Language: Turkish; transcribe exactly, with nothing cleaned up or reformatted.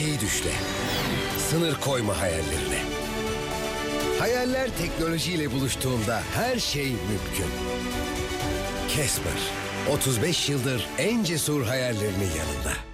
Geleceği düşle. Sınır koyma hayallerine. Hayaller teknolojiyle buluştuğunda her şey mümkün. Casper, otuz beş yıldır en cesur hayallerinin yanında.